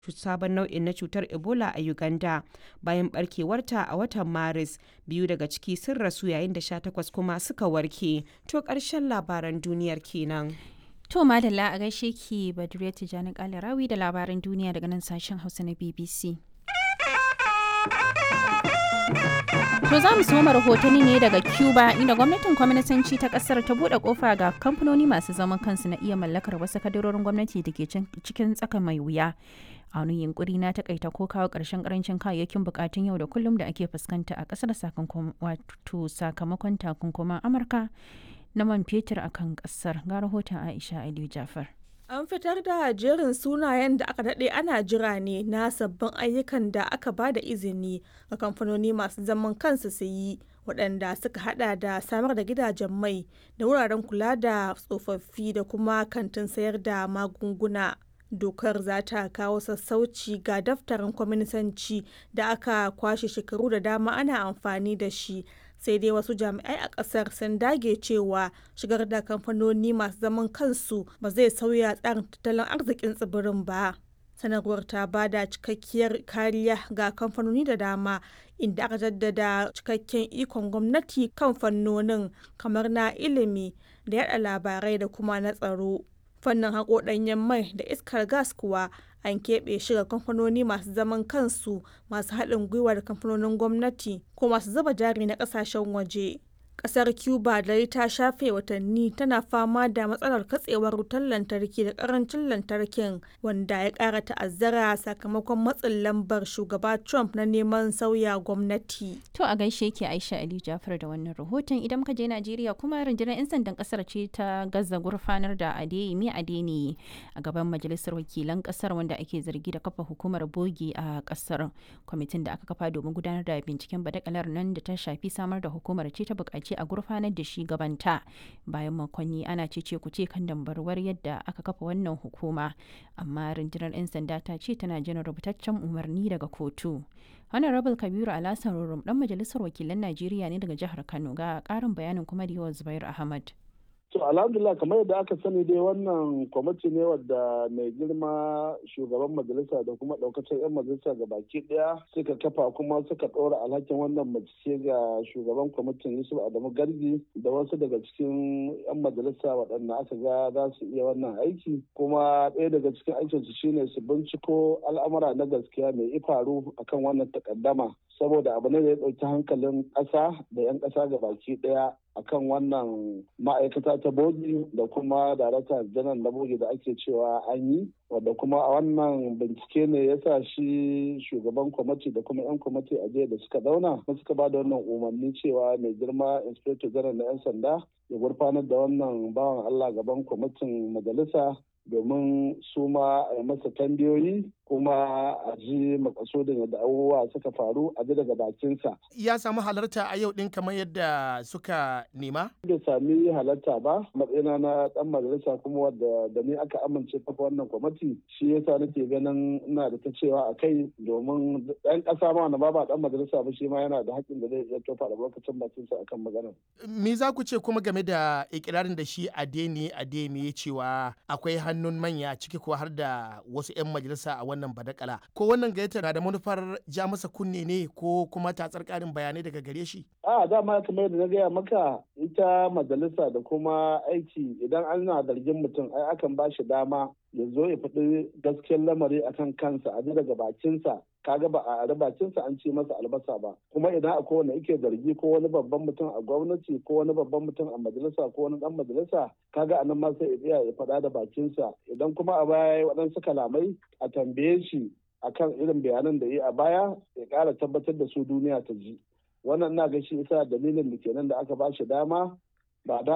sabon nau'in na cutar Ebola a Uganda bayan barkewarta a watan Maris. 2 daga ciki sun rasu yayin da 18 kuma suka warke. To ƙarshen labaran duniyar kenan. To madalla a gaishe ki Badriya Tijani Kalarawi da labaran duniya daga nan sashen Hausa na BBC. To za mu soma rahotanni ne daga Cuba inda gwamnatin kwaminisanci ta kasar ta bude kofa ga kamfanoni masu zaman kansu na iya mallakar wasu kadarorin gwamnati da ke cikin tsaka mai wuya. A wani yunkuri na takaita ko kawo ƙarshen ƙarancin kayayyakin bukatun yau da kullum da ake fuskanta a ƙasar sakamakon takunkuman Amurka na man fetur a kan ƙasar. Ga rahoton Aisha Aliyu Jafar. An fitar da jerin sunayen da aka daɗe ana jira ne na sabbin ayyukan da aka ba da izini ga kamfanoni masu zaman kansu su yi, waɗanda suka hada da samar da gidajen mai da wuraren kula da tsofaffi da kuma kantin sayar da magunguna. Dokar za ta kawo sassauci ga daftarin kwaminisanci da aka kwashe shekaru da dama ana amfani da shi. Sai dai wasu jami'ai a kasar sun dage cewa shigar da kamfanoni masu zaman kansu ba zai sauya tsarin tattalin arzikin tsibirin ba. Sanarwar ta ba da cikakkiyar kariya ga kamfanoni da dama, inda aka jaddada cikakken ikon gwamnati kan fannonin kamar na ilimi da yada labarai da kuma na tsaro. Fannin haƙo ɗanyen mai da iskar gas kuwa an keɓe shi ga kamfanoni masu zaman kansu, masu haɗin gwiwa da kamfanonin gwamnati ko masu zuba jari na ƙasashen waje. Ƙasar Cuba dai ta shafe watanni tana fama da matsalar katsewar wutar lantarki da ƙarancin lantarkin, wanda ya ƙara ta'azzara sakamakon matsin lambar shugaba Trump na neman sauya gwamnati. To a gaishe ki Aisha Aliyu Jafar da wannan rahoton. Idan ka je Najeriya kuma rundunar 'yan sandan ƙasar ce ta gaza gurfanar da Adeyemi Adeniyi a gaban majalisar wakilan ƙasar, wanda ake zargi da kafa hukumar bogi a ƙasar. Kwamitin da aka kafa domin gudanar da binciken badakalar nan da ta shafi samar da hukumar ce ta buƙaci a gurfanar da shi gabanta bayan makonni ana cece kuce kan dambarwar yadda aka kafa wannan hukuma, amma rundunar 'yan sanda ta ce tana jiran rubutaccen umarni daga kotu. Honorable Kabiru Alhassan Rurum dan majalisar wakilan Najeriya ne daga jihar Kano, ga karin bayanin kuma da yawan Zubair Ahmad. To alhamdulillah, kamar yadda aka sani dai wannan kwamiti ne wadda mai girma shugaban majalisa da kuma daukacin 'yan majalisa ga baki daya suka kafa, kuma suka ɗora alhakin wannan bincike ga shugaban kwamitin Yusuf Adamu Gargi da wasu daga cikin 'yan majalisa waɗanda aka ga za su iya wannan aiki. Kuma ɗaya daga cikin aikinsu shine su binciko al'amura na gaskiya mai ifaru akan wannan takaddama, saboda abu ne da ya ɗauki hankalin ƙasa da 'yan ƙasa ga baki daya akan wannan ma'aikata ta bogi da kuma darakta janar na bogi da ake cewa an yi, wadda kuma a wannan bincike ne ya sa shi shugaban kwamiti da kuma 'yan kwamiti a jiya da suka zauna suka ba da wannan umarni cewa mai girma inspector janar na 'yan sanda ya gurfanar da wannan bawan Allah gaban kwamitin majalisa domin su ma a masa tambayoyi kuma a ji makasudin yadda abubuwa suka faru a ji daga bakinsa. Ya samu halarta a yau din kamar yadda suka nema? Bai sami halarta ba, matsayina na dan majalisa kuma wadda da ni aka amince kafa wannan kwamiti, shi yasa nake ganin ina da ta cewa a kai, domin ɗan ƙasa ma wanda ba dan majalisa ba shi ma yana da haƙƙin da zai iya tofa da lokacin bakinsa akan maganar. Me za ku ce kuma game da ikirarin da shi Adeyemi ya cewa akwai hannun manya ciki ko har da wasu 'yan majalisa a wannan badakala? Ko wannan gayyata na da manufar ja masa kunne ne ko kuma tatsar karin bayanai daga gare shi? A dama kamar yadda na gaya maka, ita majalisa da kuma aiki idan ana zargin mutum ai akan ba shi dama ya zo ya faɗi gaskiyar lamari akan kansa a ji daga bakinsa. Kaga ba a bakinsa an ce masa albasa ba, kuma idan akwai wanda yake zargi ko wani babban mutum a gwamnati ko wani babban mutum a majalisa ko wani dan majalisa, kaga anan ma sai ya faɗa da bakinsa. Idan kuma a baya ya waɗansu kalamai a tambaye shi akan irin bayanan da ya a baya, ya ƙara tabbatar da su duniya ta ji. Wannan na ga shi isa dalilin da kenan da aka ba shi dama, ba da